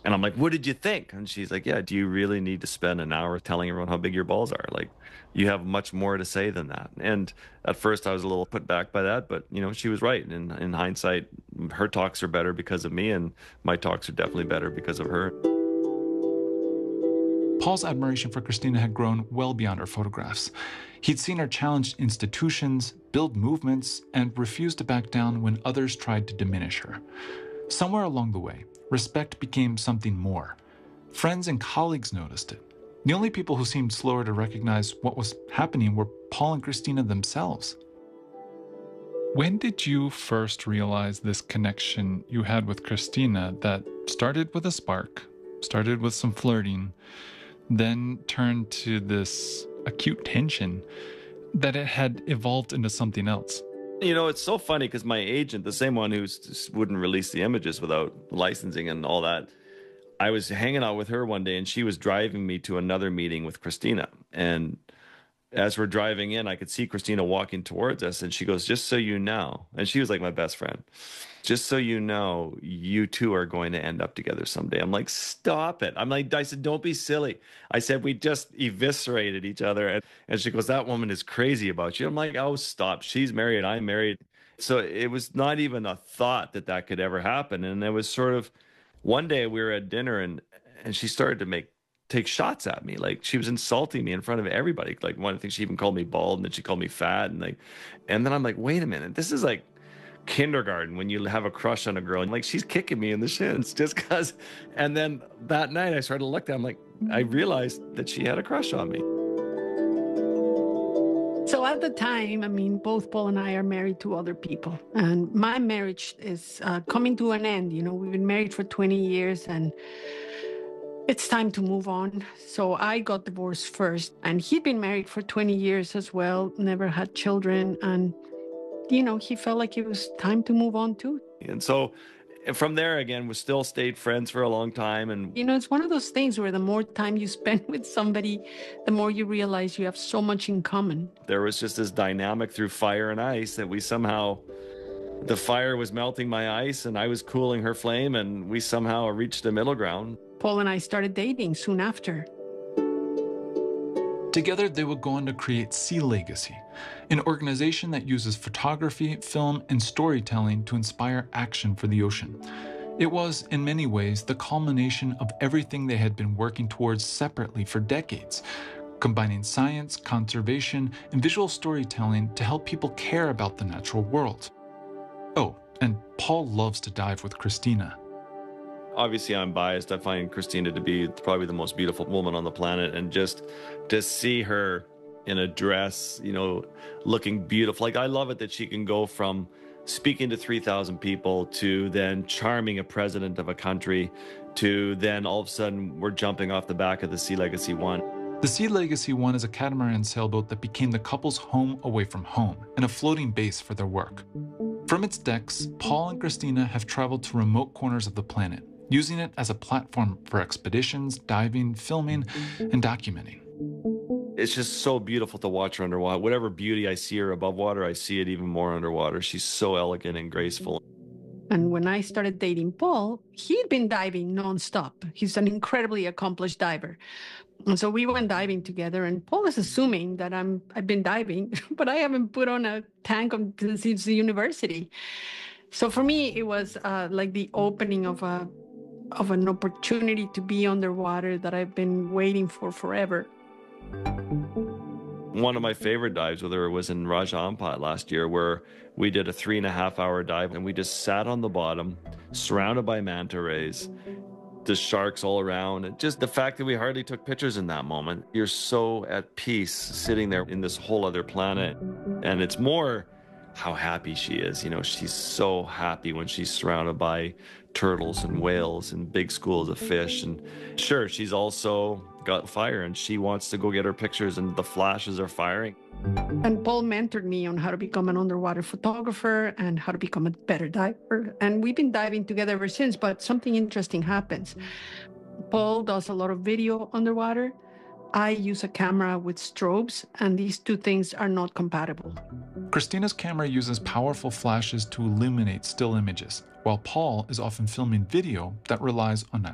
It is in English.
And I'm like, what did you think? And she's like, yeah, do you really need to spend an hour telling everyone how big your balls are? Like, you have much more to say than that. And at first I was a little put back by that, but she was right. And in hindsight, her talks are better because of me, and my talks are definitely better because of her. Paul's admiration for Christina had grown well beyond her photographs. He'd seen her challenge institutions, build movements, and refuse to back down when others tried to diminish her. Somewhere along the way, respect became something more. Friends and colleagues noticed it. The only people who seemed slower to recognize what was happening were Paul and Christina themselves. When did you first realize this connection you had with Christina that started with a spark, started with some flirting, then turned to this acute tension, that it had evolved into something else? It's so funny because my agent, the same one who just wouldn't release the images without licensing and all that, I was hanging out with her one day and she was driving me to another meeting with Christina. And as we're driving in, I could see Christina walking towards us, and she goes, just so you know, and she was like my best friend, just so you know, you two are going to end up together someday. I'm like, stop it. I said, don't be silly. I said, we just eviscerated each other. And she goes, that woman is crazy about you. I'm like, oh, stop. She's married. I'm married. So it was not even a thought that could ever happen. And it was sort of one day we were at dinner, and she started to take shots at me. Like, she was insulting me in front of everybody. Like, one thing, she even called me bald, and then she called me fat, and then I'm like, wait a minute, this is like kindergarten when you have a crush on a girl, and like, she's kicking me in the shins just because. And then that night I started to look at, I'm like, I realized that she had a crush on me. So at the time, both Paul and I are married to other people, and my marriage is coming to an end. We've been married for 20 years, and it's time to move on. So I got divorced first, and he'd been married for 20 years as well, never had children. And, he felt like it was time to move on too. And so from there, again, we still stayed friends for a long time. And, it's one of those things where the more time you spend with somebody, the more you realize you have so much in common. There was just this dynamic through fire and ice that we somehow, the fire was melting my ice and I was cooling her flame, and we somehow reached a middle ground. Paul and I started dating soon after. Together, they would go on to create Sea Legacy, an organization that uses photography, film, and storytelling to inspire action for the ocean. It was, in many ways, the culmination of everything they had been working towards separately for decades, combining science, conservation, and visual storytelling to help people care about the natural world. Oh, and Paul loves to dive with Christina. Obviously, I'm biased. I find Christina to be probably the most beautiful woman on the planet. And just to see her in a dress, looking beautiful. Like, I love it that she can go from speaking to 3,000 people to then charming a president of a country to then all of a sudden we're jumping off the back of the Sea Legacy One. The Sea Legacy One is a catamaran sailboat that became the couple's home away from home and a floating base for their work. From its decks, Paul and Christina have traveled to remote corners of the planet, using it as a platform for expeditions, diving, filming, and documenting. It's just so beautiful to watch her underwater. Whatever beauty I see her above water, I see it even more underwater. She's so elegant and graceful. And when I started dating Paul, he'd been diving nonstop. He's an incredibly accomplished diver. And so we went diving together, and Paul is assuming that I've been diving, but I haven't put on a tank since the university. So for me, it was like the opening of an opportunity to be underwater that I've been waiting for forever. One of my favorite dives with her was in Raja Ampat last year, where we did a 3.5-hour dive, and we just sat on the bottom, surrounded by manta rays, the sharks all around. And just the fact that we hardly took pictures in that moment. You're so at peace sitting there in this whole other planet. And it's more how happy she is. She's so happy when she's surrounded by turtles and whales and big schools of fish. And sure, she's also got fire, and she wants to go get her pictures, and the flashes are firing. And Paul mentored me on how to become an underwater photographer and how to become a better diver. And we've been diving together ever since, but something interesting happens. Paul does a lot of video underwater. I use a camera with strobes, and these two things are not compatible. Christina's camera uses powerful flashes to illuminate still images, while Paul is often filming video that relies on